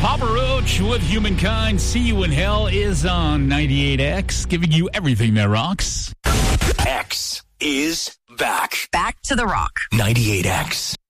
Papa Roach with Humankind. See You in Hell is on 98X, giving you everything that rocks. X is back. Back to the rock. 98X.